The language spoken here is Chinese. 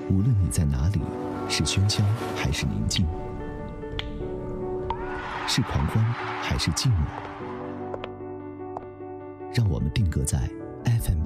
无论你在哪里，是喧嚣还是宁静，是狂欢还是寂寞，让我们定格在 FM